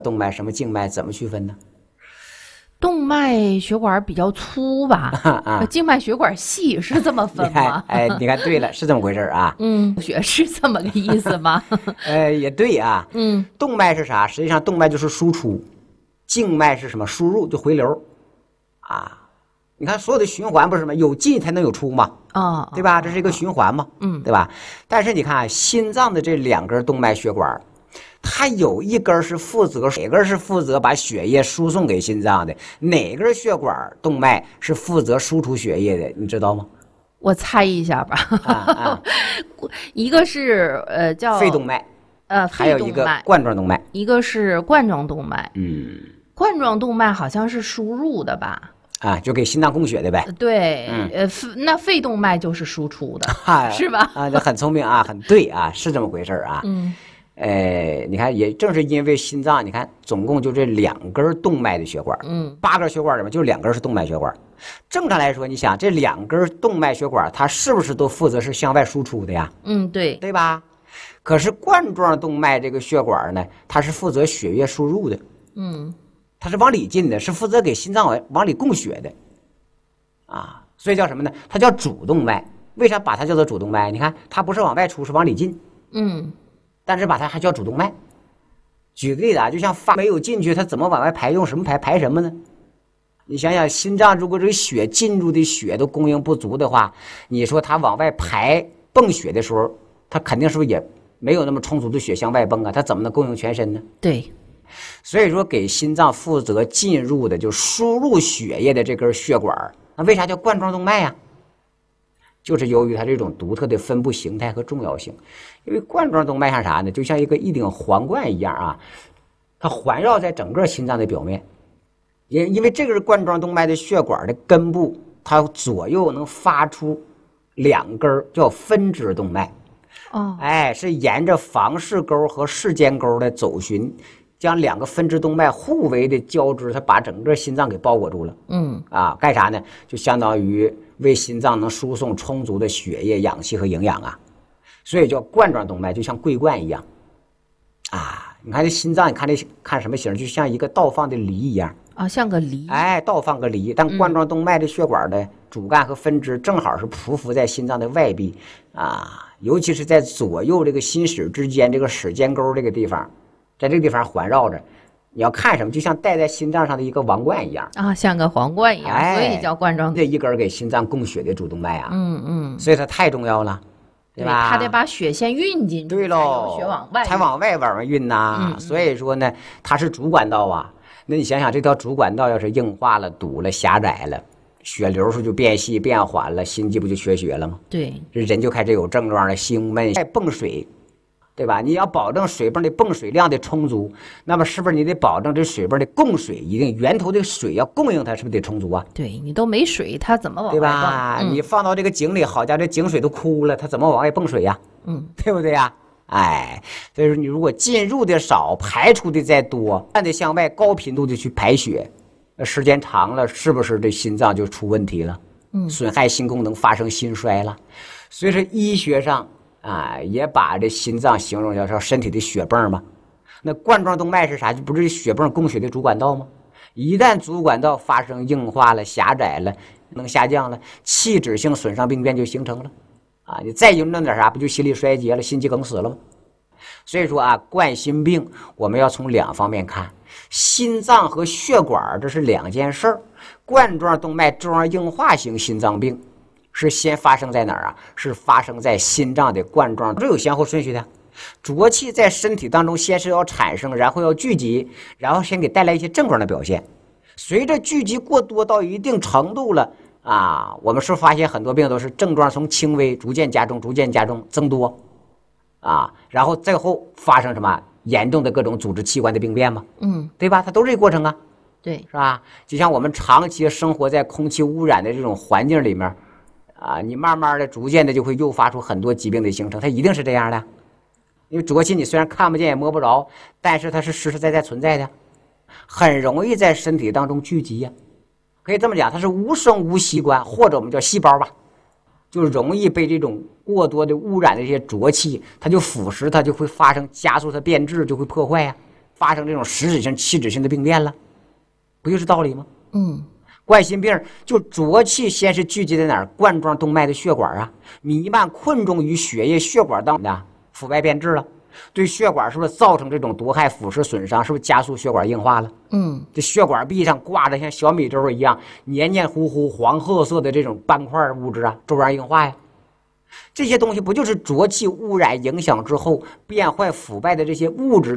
动脉什么静脉怎么区分呢？ 动脉血管比较粗吧，静脉血管细是这么分吗？ 你看对了，是这么回事啊。 血是这么个意思吗？ 也对啊。动脉是啥？实际上动脉就是输出，静脉是什么？输入，就回流啊。你看所有的循环不是什么有进才能有出嘛，对吧？这是一个循环嘛，对吧？但是你看心脏的这2根动脉血管，它有一根是负责，哪根是负责把血液输送给心脏的？哪根血管动脉是负责输出血液的？你知道吗？ 我猜一下吧。一个是叫肺动脉，还有一个冠状动脉， 一个是冠状动脉。冠状动脉好像是输入的吧？ 就给心脏供血的呗。 对，那肺动脉就是输出的，是吧？ 这很聪明啊，很对啊，是这么回事啊。你看，也正是因为心脏，你看总共就这2根动脉的血管，8根血管里面就2根是动脉血管。正常来说，你想这2根动脉血管，它是不是都负责是向外输出的呀？ 对吧？可是冠状动脉这个血管呢，它是负责血液输入的，它是往里进的，是负责给心脏往里供血的，所以叫什么呢？它叫主动脉。为啥把它叫做主动脉？你看它不是往外出，是往里进，但是把它还叫主动脉。举个例子啊，就像发没有进去，它怎么往外排？用什么排？排什么呢？你想想，心脏如果这个血进入的血都供应不足的话，你说它往外排泵血的时候，它肯定是不是也没有那么充足的血向外泵啊？它怎么能供应全身呢？ 对。 所以说给心脏负责进入的就输入血液的这根血管，那为啥叫冠状动脉呀？就是由于它这种独特的分布形态和重要性。因为冠状动脉像啥呢？就像一个一顶皇冠一样啊，它环绕在整个心脏的表面。因为这个是冠状动脉的血管的根部，它左右能发出2根叫分支动脉。是沿着房室沟和室间沟的走寻，将2个分支动脉互为的交织，它把整个心脏给包裹住了。干啥呢？就相当于为心脏能输送充足的血液、氧气和营养啊。所以叫冠状动脉，就像桂冠一样你看这心脏，你看这看什么形？就像一个倒放的梨一样像个梨。 倒放个梨。但冠状动脉的血管的主干和分支正好是匍匐在心脏的外壁尤其是在左右这个心室之间这个室间沟这个地方，在这个地方环绕着，你要看什么？就像戴在心脏上的一个王冠一样像个皇冠一样，所以叫冠状。 这一根给心脏供血的主动脉所以它太重要了，对吧？ 它得把血先运进去， 对喽， 血往外， 才往外运呐。所以说呢，它是主管道啊。那你想想，这条主管道要是硬化了、堵了、狭窄了，血流数就变细变缓了，心肌不就缺血了吗？ 对， 这人就开始有症状了，胸闷、泵水，对吧？你要保证水泵的泵水量的充足，那么是不是你得保证这水泵的供水一定源头的水要供应它，是不是得充足啊？ 对，你都没水，它怎么往外泵？ 对吧？你放到这个井里，好家伙，这井水都枯了，它怎么往外泵水呀？对不对呀？所以说你如果进入的少，排出的再多，按得向外高频度的去排血，时间长了，是不是这心脏就出问题了？损害心功能，发生心衰了。所以说医学上也把这心脏形容叫身体的血泵嘛。那冠状动脉是啥？就不是血泵供血的主管道吗？一旦主管道发生硬化了、狭窄了、能下降了，器质性损伤病变就形成了你再严重点啥，不就心力衰竭了、心肌梗死了吗？所以说冠心病我们要从2方面看，心脏和血管这是2件事儿。冠状动脉粥样硬化型心脏病是先发生在哪儿是发生在心脏的冠状，这有先后顺序的。浊气在身体当中先是要产生，然后要聚集，然后先给带来一些症状的表现。随着聚集过多到一定程度了我们是发现很多病都是症状从轻微逐渐加重、逐渐加重、增多然后最后发生什么严重的各种组织器官的病变嘛，对吧？它都是这个过程对， 是吧？就像我们长期生活在空气污染的这种环境里面你慢慢的、逐渐的就会诱发出很多疾病的形成，它一定是这样的。因为浊气你虽然看不见也摸不着，但是它是实实在在存在的，很容易在身体当中聚集可以这么讲，它是无声无息观，或者我们叫细胞吧，就容易被这种过多的污染的这些浊气，它就腐蚀，它就会发生加速它变质，就会破坏发生这种实质性、器质性的病变了，不就是道理吗？冠心病就浊气先是聚集在哪儿？冠状动脉的血管啊，弥漫困重于血液血管当的腐败变质了，对血管是不是造成这种毒害腐蚀损伤？是不是加速血管硬化了？这血管壁上挂的像小米粥一样黏黏糊糊、黄褐色的这种斑块物质啊，粥样硬化呀。这些东西不就是浊气污染影响之后变坏腐败的这些物质